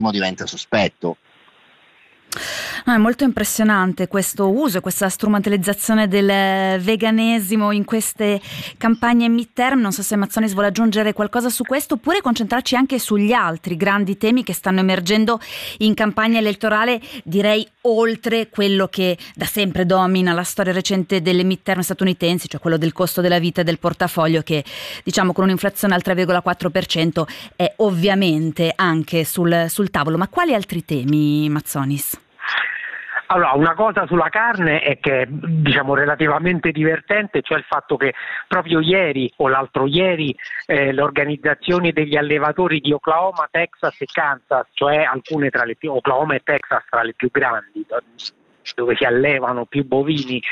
diventa sospetto. No, è molto impressionante questo uso e questa strumentalizzazione del veganesimo in queste campagne midterm. Non so se Mazzonis vuole aggiungere qualcosa su questo oppure concentrarci anche sugli altri grandi temi che stanno emergendo in campagna elettorale, direi oltre quello che da sempre domina la storia recente delle midterm statunitensi, cioè quello del costo della vita e del portafoglio che, diciamo, con un'inflazione al 3,4% è ovviamente anche sul tavolo. Ma quali altri temi, Mazzonis? Allora, una cosa sulla carne è che è, diciamo, relativamente divertente, cioè il fatto che proprio ieri o l'altro ieri le organizzazioni degli allevatori di Oklahoma, Texas e Kansas, cioè alcune tra le più, Oklahoma e Texas tra le più grandi, dove si allevano più bovini,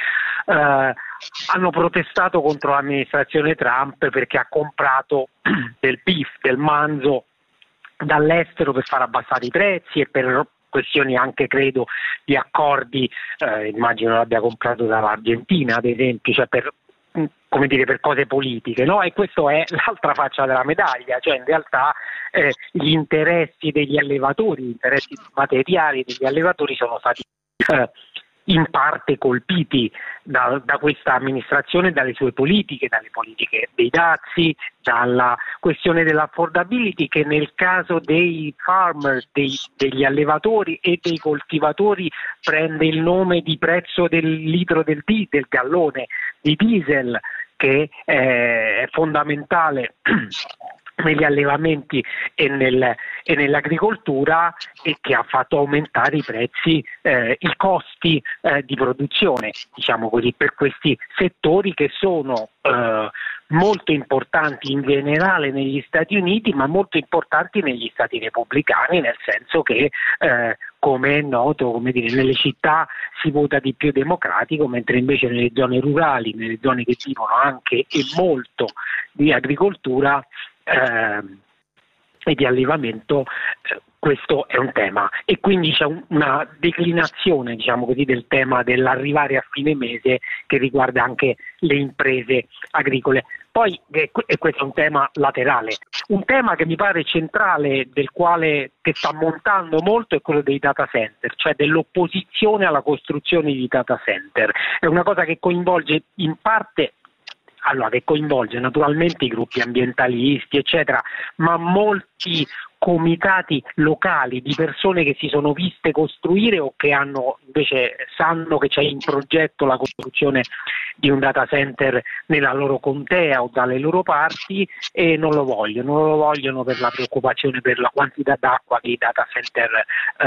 hanno protestato contro l'amministrazione Trump perché ha comprato del beef, del manzo dall'estero per far abbassare i prezzi e per questioni anche, credo, di accordi, immagino l'abbia comprato dall'Argentina ad esempio, cioè per cose politiche, no? E questo è l'altra faccia della medaglia, cioè in realtà gli interessi degli allevatori, gli interessi materiali degli allevatori sono stati in parte colpiti da questa amministrazione, dalle sue politiche, dalle politiche dei dazi, dalla questione dell'affordability che nel caso dei farmer, degli allevatori e dei coltivatori prende il nome di prezzo del litro del gallone di diesel, che è fondamentale negli allevamenti e nell'agricoltura e che ha fatto aumentare i prezzi, i costi di produzione, diciamo così, per questi settori che sono molto importanti in generale negli Stati Uniti, ma molto importanti negli Stati repubblicani, nel senso che come è noto, come dire, nelle città si vota di più democratico, mentre invece nelle zone rurali, nelle zone che vivono anche e molto di agricoltura e di allevamento, questo è un tema, e quindi c'è una declinazione, diciamo così, del tema dell'arrivare a fine mese che riguarda anche le imprese agricole. Poi, e questo è un tema laterale, un tema che mi pare centrale, che sta montando molto, è quello dei data center, cioè dell'opposizione alla costruzione di data center. È una cosa che coinvolge in parte, che coinvolge naturalmente i gruppi ambientalisti, eccetera, ma molti comitati locali di persone che si sono viste costruire o che sanno che c'è in progetto la costruzione di un data center nella loro contea o dalle loro parti e non lo vogliono per la preoccupazione per la quantità d'acqua che i data center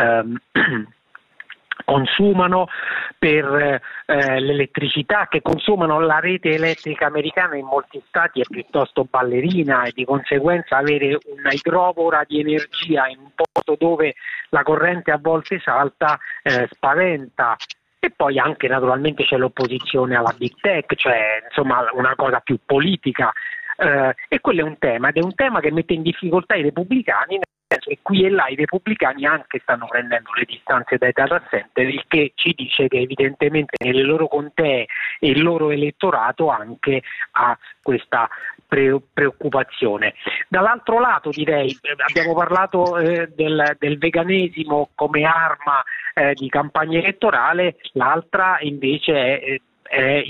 consumano, per l'elettricità che consumano. La rete elettrica americana in molti stati è piuttosto ballerina e di conseguenza avere una idrovora di energia in un posto dove la corrente a volte salta spaventa. E poi anche naturalmente c'è l'opposizione alla big tech, cioè insomma una cosa più politica, e quello è un tema, ed è un tema che mette in difficoltà i repubblicani, nel senso che qui e là i repubblicani anche stanno prendendo le distanze dai data center, il che ci dice che evidentemente nelle loro contee e il loro elettorato anche ha questa preoccupazione. Dall'altro lato, direi, abbiamo parlato del veganesimo come arma di campagna elettorale, l'altra invece è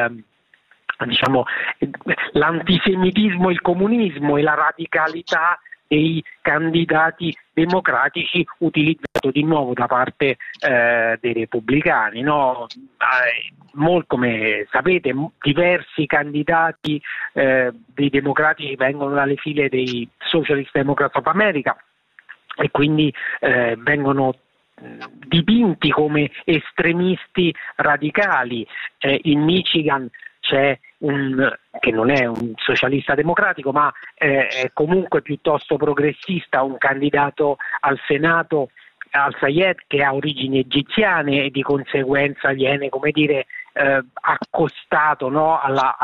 l'antisemitismo, il comunismo e la radicalità dei candidati democratici, utilizzato di nuovo da parte dei repubblicani, no? Come sapete, diversi candidati dei democratici vengono dalle file dei Socialist Democrats of America e quindi vengono dipinti come estremisti radicali. In Michigan c'è che non è un socialista democratico, ma è comunque piuttosto progressista, un candidato al Senato, Al-Sayed, che ha origini egiziane e di conseguenza viene, come dire, accostato, no,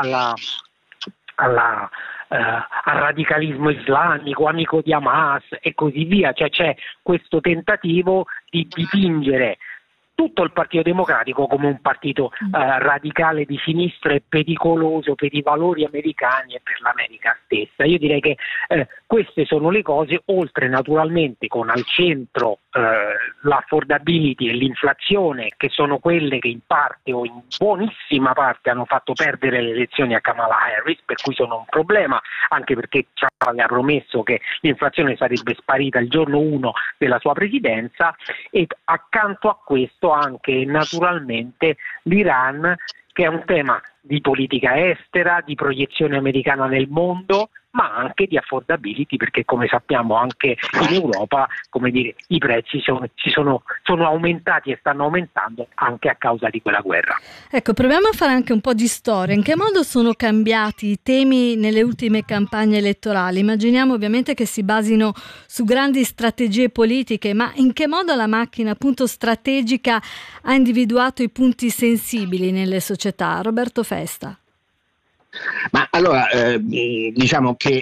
al radicalismo islamico, amico di Hamas e così via. Cioè c'è questo tentativo di dipingere tutto il Partito Democratico come un partito radicale di sinistra e pericoloso per i valori americani e per l'America stessa. Io direi che queste sono le cose, oltre naturalmente con al centro l'affordability e l'inflazione, che sono quelle che in parte o in buonissima parte hanno fatto perdere le elezioni a Kamala Harris, per cui sono un problema, anche perché Trump le ha promesso che l'inflazione sarebbe sparita il giorno 1 della sua presidenza, e accanto a questo anche naturalmente l'Iran, che è un tema di politica estera, di proiezione americana nel mondo, ma anche di affordability, perché come sappiamo anche in Europa, come dire, i prezzi sono aumentati e stanno aumentando anche a causa di quella guerra. Ecco, proviamo a fare anche un po' di storia. In che modo sono cambiati i temi nelle ultime campagne elettorali? Immaginiamo ovviamente che si basino su grandi strategie politiche, ma in che modo la macchina appunto strategica ha individuato i punti sensibili nelle società? Roberto Festa. Ma allora, diciamo che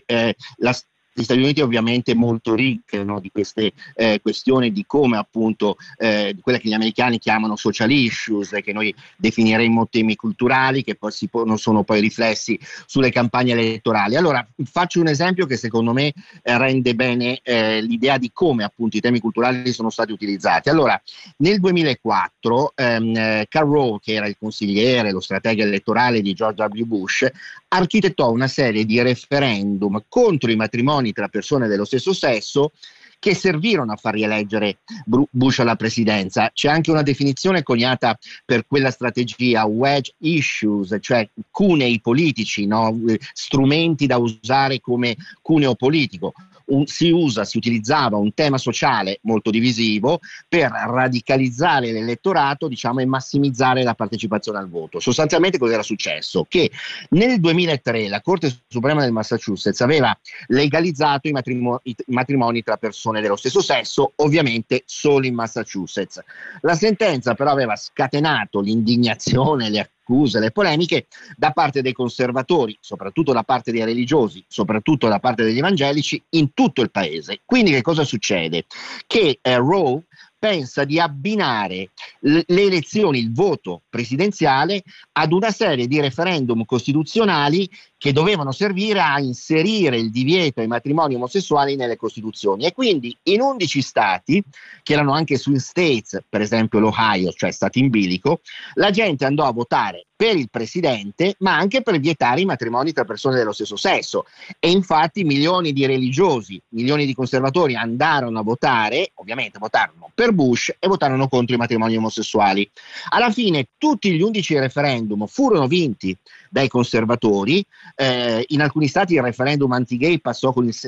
gli Stati Uniti ovviamente molto ricchi, no, di queste questioni, di come appunto di quelle che gli americani chiamano social issues, che noi definiremmo temi culturali, che poi sono poi riflessi sulle campagne elettorali. Allora faccio un esempio che secondo me rende bene l'idea di come appunto i temi culturali sono stati utilizzati. Allora, nel 2004 Karl Rove, che era il consigliere, lo stratega elettorale di George W. Bush, architettò una serie di referendum contro i matrimoni tra persone dello stesso sesso che servirono a far rieleggere Bush alla presidenza. C'è anche una definizione coniata per quella strategia, wedge issues, cioè cunei politici, no? Strumenti da usare come cuneo politico. Si utilizzava un tema sociale molto divisivo per radicalizzare l'elettorato, diciamo, e massimizzare la partecipazione al voto. Sostanzialmente cosa era successo? Che nel 2003 la Corte Suprema del Massachusetts aveva legalizzato i matrimoni tra persone dello stesso sesso, ovviamente solo in Massachusetts. La sentenza però aveva scatenato l'indignazione, le accuse, le polemiche da parte dei conservatori, soprattutto da parte dei religiosi, soprattutto da parte degli evangelici in tutto il paese. Quindi che cosa succede? Che Roe pensa di abbinare le elezioni, il voto presidenziale, ad una serie di referendum costituzionali che dovevano servire a inserire il divieto ai matrimoni omosessuali nelle costituzioni. E quindi in 11 stati, che erano anche swing states, per esempio l'Ohio, cioè stati in bilico, la gente andò a votare per il presidente, ma anche per vietare i matrimoni tra persone dello stesso sesso. E infatti milioni di religiosi, milioni di conservatori andarono a votare, ovviamente votarono per Bush e votarono contro i matrimoni omosessuali. Alla fine tutti gli 11 referendum furono vinti dai conservatori. In alcuni stati il referendum anti-gay passò con il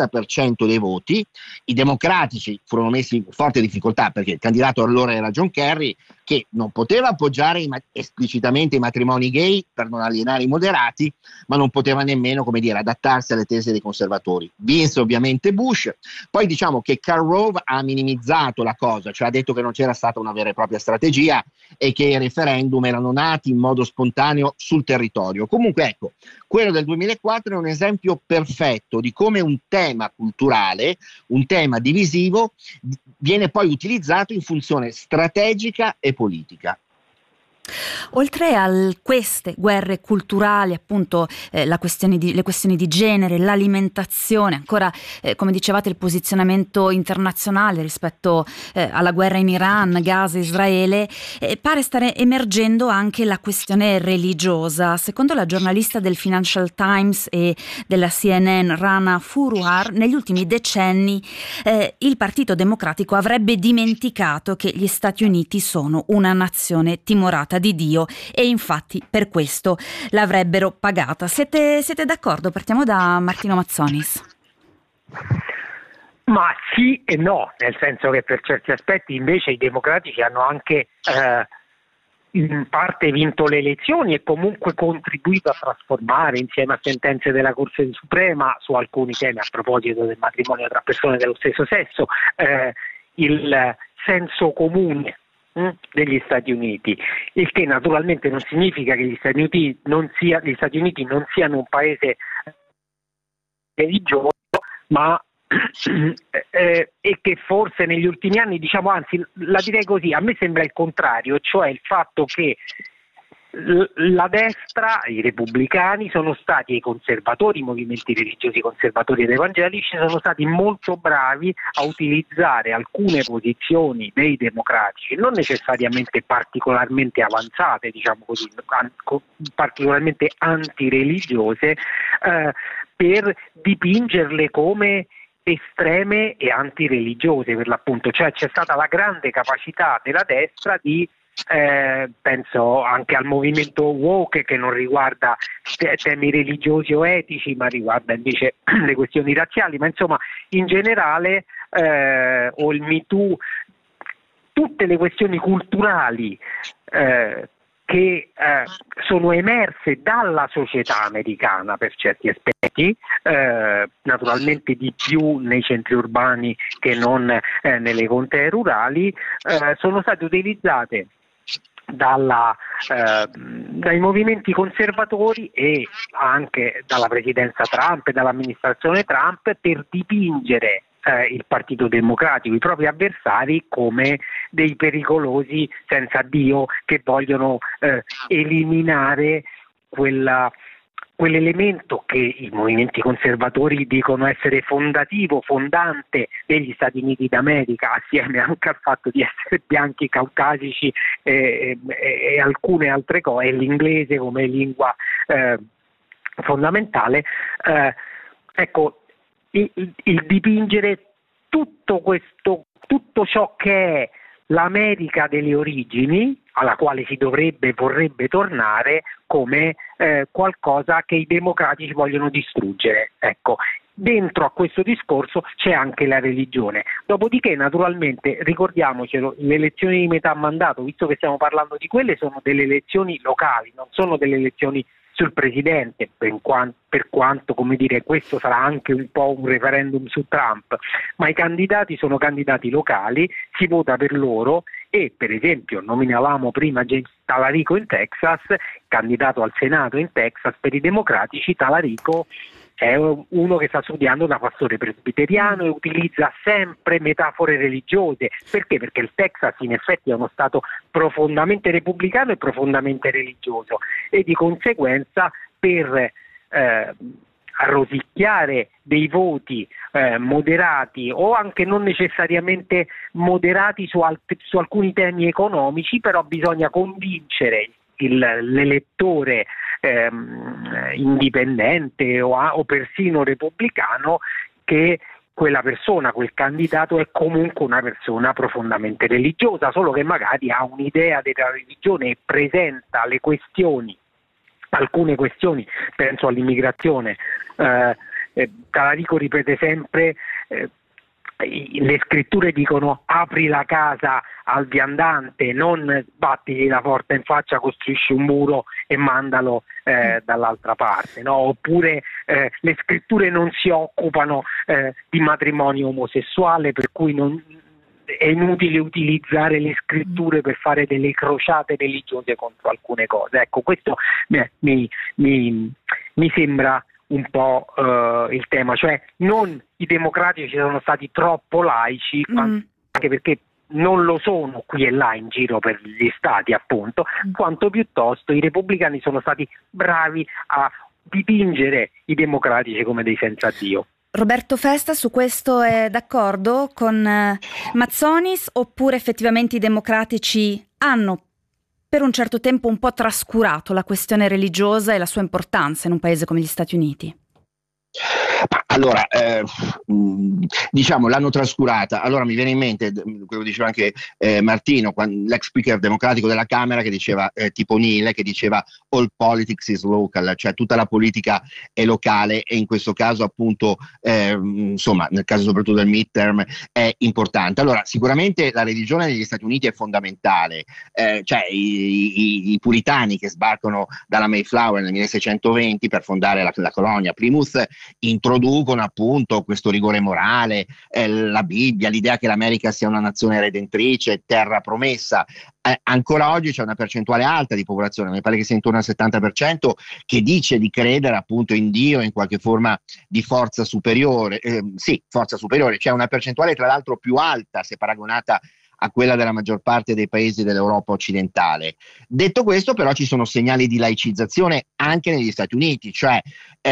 70% dei voti. I democratici furono messi in forte difficoltà perché il candidato allora era John Kerry, che non poteva appoggiare esplicitamente i matrimoni gay per non alienare i moderati, ma non poteva nemmeno, come dire, adattarsi alle tesi dei conservatori. Vinse ovviamente Bush. Poi diciamo che Karl Rove ha minimizzato la cosa, cioè ha detto che non c'era stata una vera e propria strategia e che i referendum erano nati in modo spontaneo sul territorio. Comunque ecco, quello del 2004 è un esempio perfetto di come un tema culturale, un tema divisivo, viene poi utilizzato in funzione strategica e politica. Oltre a queste guerre culturali, appunto le questioni di genere, l'alimentazione, ancora come dicevate il posizionamento internazionale rispetto alla guerra in Iran, Gaza, Israele, pare stare emergendo anche la questione religiosa. Secondo la giornalista del Financial Times e della CNN Rana Foroohar, negli ultimi decenni il Partito Democratico avrebbe dimenticato che gli Stati Uniti sono una nazione timorata di Dio e infatti per questo l'avrebbero pagata. Siete d'accordo? Partiamo da Martino Mazzonis. Ma sì e no, nel senso che per certi aspetti invece i democratici hanno anche in parte vinto le elezioni e comunque contribuito a trasformare, insieme a sentenze della Corte Suprema su alcuni temi, a proposito del matrimonio tra persone dello stesso sesso, il senso comune degli Stati Uniti, il che naturalmente non significa che gli Stati Uniti non siano un paese religioso, ma e che forse negli ultimi anni, diciamo, anzi la direi così, a me sembra il contrario, cioè il fatto che la destra, i repubblicani sono stati, i conservatori, i movimenti religiosi conservatori ed evangelici sono stati molto bravi a utilizzare alcune posizioni dei democratici, non necessariamente particolarmente avanzate, diciamo così, particolarmente antireligiose, per dipingerle come estreme e antireligiose, per l'appunto. Cioè c'è stata la grande capacità della destra di penso anche al movimento woke, che non riguarda temi religiosi o etici, ma riguarda invece le questioni razziali, ma insomma in generale, o il Me Too, tutte le questioni culturali che sono emerse dalla società americana per certi aspetti, naturalmente di più nei centri urbani che non nelle contee rurali, sono state utilizzate dai movimenti conservatori e anche dalla presidenza Trump e dall'amministrazione Trump per dipingere il Partito Democratico, i propri avversari, come dei pericolosi senza Dio che vogliono eliminare quell'elemento che i movimenti conservatori dicono essere fondante degli Stati Uniti d'America, assieme anche al fatto di essere bianchi, caucasici e alcune altre cose, e l'inglese come lingua fondamentale. Ecco, il dipingere tutto ciò che è l'America delle origini, alla quale vorrebbe tornare, come qualcosa che i democratici vogliono distruggere. Ecco, dentro a questo discorso c'è anche la religione. Dopodiché, naturalmente, ricordiamocelo, le elezioni di metà mandato, visto che stiamo parlando di quelle, sono delle elezioni locali, non sono delle elezioni sul presidente, per quanto, come dire, questo sarà anche un po' un referendum su Trump, ma i candidati sono candidati locali, si vota per loro. E per esempio nominavamo prima James Talarico in Texas, candidato al Senato in Texas per i democratici. Talarico è uno che sta studiando da pastore presbiteriano e utilizza sempre metafore religiose. Perché? Perché il Texas in effetti è uno stato profondamente repubblicano e profondamente religioso, e di conseguenza per rosicchiare dei voti moderati, o anche non necessariamente moderati su alcuni temi economici, però bisogna convincere l'elettore indipendente o persino repubblicano che quella persona, quel candidato è comunque una persona profondamente religiosa, solo che magari ha un'idea della religione e presenta le questioni, alcune questioni, penso all'immigrazione. Talarico ripete sempre, le scritture dicono: apri la casa al viandante, non sbattigli la porta in faccia, costruisci un muro e mandalo dall'altra parte, no? Oppure le scritture non si occupano di matrimonio omosessuale, per cui è inutile utilizzare le scritture per fare delle crociate religiose contro alcune cose. Ecco, questo mi sembra un po' il tema, cioè non i democratici sono stati troppo laici, anche perché non lo sono qui e là in giro per gli stati, appunto, quanto piuttosto i repubblicani sono stati bravi a dipingere i democratici come dei senza Dio. Roberto Festa su questo è d'accordo con Mazzonis, oppure effettivamente i democratici hanno per un certo tempo un po' trascurato la questione religiosa e la sua importanza in un paese come gli Stati Uniti? Allora, diciamo, l'hanno trascurata. Allora mi viene in mente quello che diceva anche Martino, l'ex speaker democratico della Camera, che diceva, tipo Neal, che diceva all politics is local, cioè tutta la politica è locale, e in questo caso appunto, insomma, nel caso soprattutto del midterm, è importante. Allora, sicuramente la religione negli Stati Uniti è fondamentale, cioè i puritani che sbarcano dalla Mayflower nel 1620 per fondare la colonia Plymouth introducono appunto questo rigore morale, la Bibbia, l'idea che l'America sia una nazione redentrice, terra promessa. Ancora oggi c'è una percentuale alta di popolazione, mi pare che sia intorno al 70%, che dice di credere appunto in Dio, in qualche forma di forza superiore. Sì, forza superiore. C'è una percentuale tra l'altro più alta se paragonata a quella della maggior parte dei paesi dell'Europa occidentale. Detto questo, però, ci sono segnali di laicizzazione anche negli Stati Uniti, cioè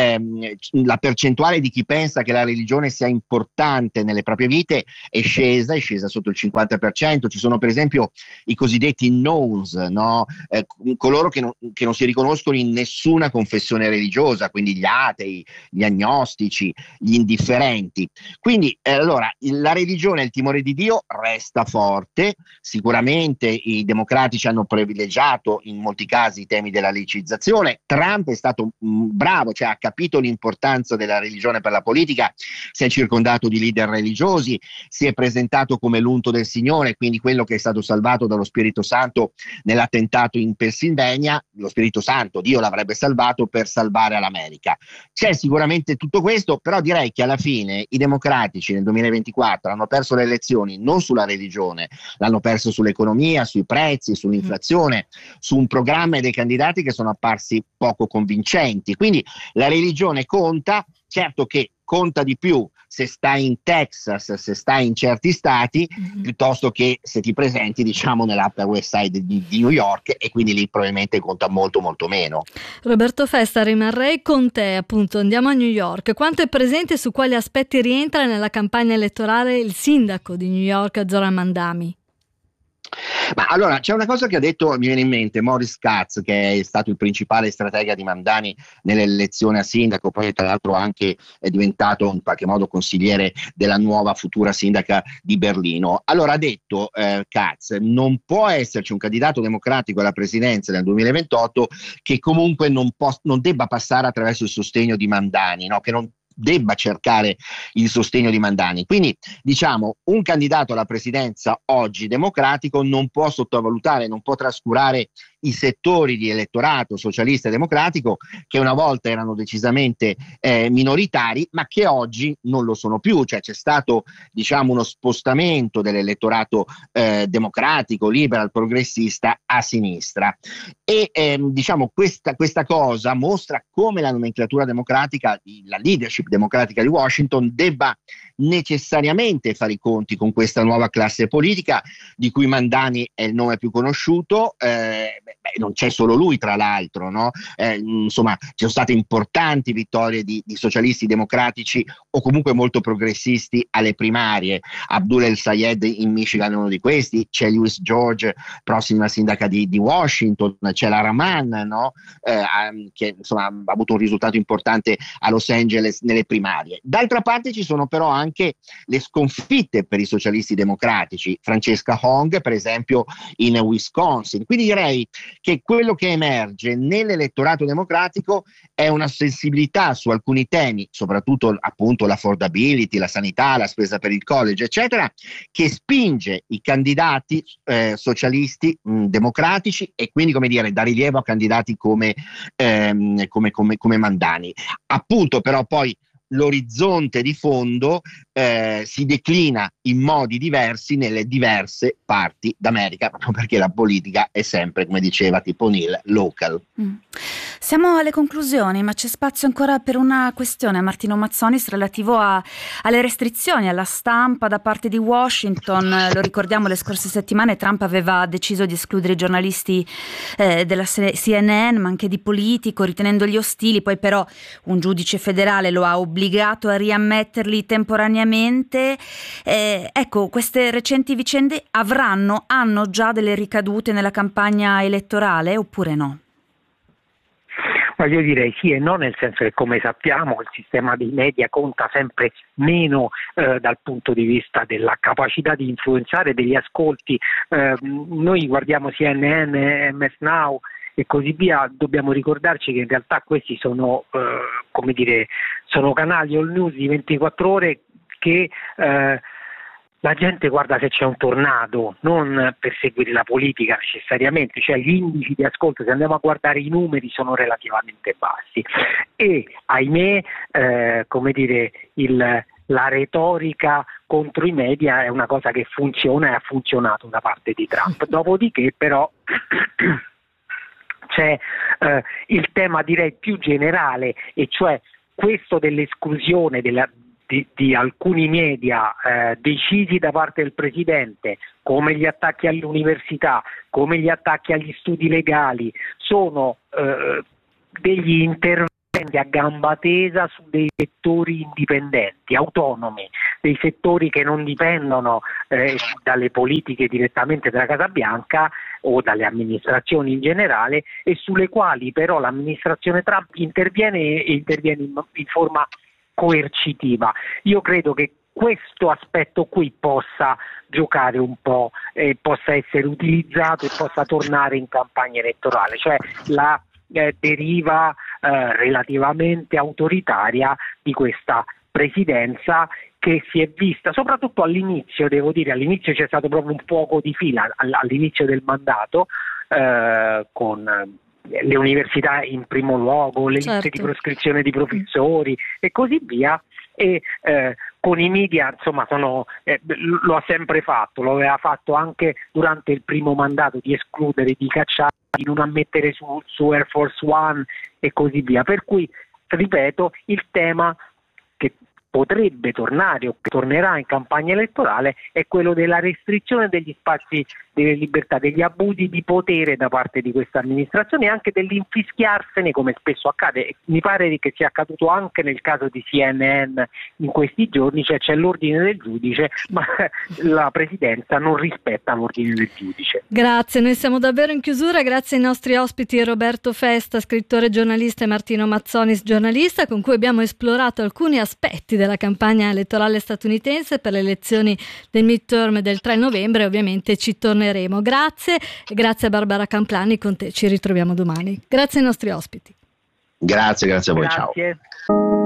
la percentuale di chi pensa che la religione sia importante nelle proprie vite è scesa sotto il 50%. Ci sono per esempio i cosiddetti nones, no? Coloro che non si riconoscono in nessuna confessione religiosa, quindi gli atei, gli agnostici, gli indifferenti. Quindi allora la religione e il timore di Dio resta forte. Sicuramente i democratici hanno privilegiato in molti casi i temi della laicizzazione. Trump è stato bravo, cioè ha capito l'importanza della religione per la politica, si è circondato di leader religiosi, si è presentato come l'unto del Signore, quindi quello che è stato salvato dallo Spirito Santo nell'attentato in Pennsylvania. Lo Spirito Santo, Dio l'avrebbe salvato per salvare l'America. C'è sicuramente tutto questo, però direi che alla fine i democratici nel 2024 hanno perso le elezioni non sulla religione, l'hanno perso sull'economia, sui prezzi, sull'inflazione, su un programma e dei candidati che sono apparsi poco convincenti. Quindi la religione conta, certo che conta di più se stai in Texas, se stai in certi stati, piuttosto che se ti presenti, diciamo, nell'Upper West Side di New York, e quindi lì probabilmente conta molto molto meno. Roberto Festa, rimarrei con te, appunto, andiamo a New York. Quanto è presente e su quali aspetti rientra nella campagna elettorale il sindaco di New York, Zoran Mandami? Ma allora c'è una cosa che ha detto, mi viene in mente, Maurice Katz, che è stato il principale stratega di Mandani nell'elezione a sindaco, poi tra l'altro anche è diventato in qualche modo consigliere della nuova futura sindaca di Berlino. Allora ha detto Katz, non può esserci un candidato democratico alla presidenza nel 2028 che comunque non debba passare attraverso il sostegno di Mandani, no? Che non debba cercare il sostegno di Mandani. Quindi diciamo un candidato alla presidenza oggi democratico non può sottovalutare, non può trascurare i settori di elettorato socialista e democratico che una volta erano decisamente minoritari, ma che oggi non lo sono più. Cioè c'è stato, diciamo, uno spostamento dell'elettorato democratico, liberal, progressista a sinistra, e diciamo questa cosa mostra come la nomenclatura democratica, la leadership democratica di Washington debba necessariamente fare i conti con questa nuova classe politica, di cui Mandani è il nome più conosciuto. Non c'è solo lui, tra l'altro, no? Insomma, ci sono state importanti vittorie di socialisti democratici o comunque molto progressisti alle primarie. Abdul El Sayed in Michigan è uno di questi, c'è Louis George, prossima sindaca di Washington, c'è la Rahman, no? Che insomma ha avuto un risultato importante a Los Angeles nelle primarie. D'altra parte ci sono però anche le sconfitte per i socialisti democratici, Francesca Hong per esempio in Wisconsin. Quindi direi che quello che emerge nell'elettorato democratico è una sensibilità su alcuni temi, soprattutto appunto l'affordability, la sanità, la spesa per il college, eccetera, che spinge i candidati socialisti democratici, e quindi, come dire, dà rilievo a candidati come Mandani. Appunto, però poi l'orizzonte di fondo si declina in modi diversi nelle diverse parti d'America, proprio perché la politica è sempre, come diceva tipo Neil, local. Siamo alle conclusioni, ma c'è spazio ancora per una questione a Martino Mazzonis relativo alle restrizioni alla stampa da parte di Washington. Lo ricordiamo, le scorse settimane Trump aveva deciso di escludere i giornalisti della CNN, ma anche di Politico, ritenendoli ostili. Poi però un giudice federale lo ha obbligato a riammetterli temporaneamente. Ecco, queste recenti vicende hanno già delle ricadute nella campagna elettorale oppure no? Io direi sì e no, nel senso che, come sappiamo, il sistema dei media conta sempre meno dal punto di vista della capacità di influenzare, degli ascolti. Noi guardiamo CNN, MS Now e così via, dobbiamo ricordarci che in realtà questi sono, sono canali all news di 24 ore che La gente guarda se c'è un tornado, non per seguire la politica necessariamente, cioè gli indici di ascolto, se andiamo a guardare i numeri, sono relativamente bassi e ahimè, la retorica contro i media è una cosa che funziona e ha funzionato da parte di Trump. Dopodiché però c'è il tema direi più generale, e cioè questo dell'esclusione di alcuni media decisi da parte del Presidente, come gli attacchi alle università, come gli attacchi agli studi legali, sono degli interventi a gamba tesa su dei settori indipendenti, autonomi, dei settori che non dipendono dalle politiche direttamente della Casa Bianca o dalle amministrazioni in generale, e sulle quali però l'amministrazione Trump interviene in forma coercitiva. Io credo che questo aspetto qui possa giocare un po', possa essere utilizzato e possa tornare in campagna elettorale, cioè la deriva relativamente autoritaria di questa presidenza, che si è vista soprattutto all'inizio, devo dire, all'inizio c'è stato proprio un fuoco di fila all'inizio del mandato, con le università in primo luogo, le liste di proscrizione di professori e così via, e con i media insomma lo ha sempre fatto, lo aveva fatto anche durante il primo mandato, di escludere, di cacciare, di non ammettere su Air Force One e così via, per cui ripeto, il tema che potrebbe tornare o che tornerà in campagna elettorale è quello della restrizione degli spazi delle libertà, degli abusi di potere da parte di questa amministrazione e anche dell'infischiarsene, come spesso accade. Mi pare che sia accaduto anche nel caso di CNN in questi giorni, cioè c'è l'ordine del giudice ma la presidenza non rispetta l'ordine del giudice. Grazie, noi siamo davvero in chiusura, grazie ai nostri ospiti Roberto Festa, scrittore e giornalista, e Martino Mazzonis, giornalista, con cui abbiamo esplorato alcuni aspetti della campagna elettorale statunitense per le elezioni del midterm del 3 novembre. Ovviamente ci torneremo. Grazie, e grazie a Barbara Camplani, con te ci ritroviamo domani. Grazie ai nostri ospiti. Grazie a voi, Grazie. ciao.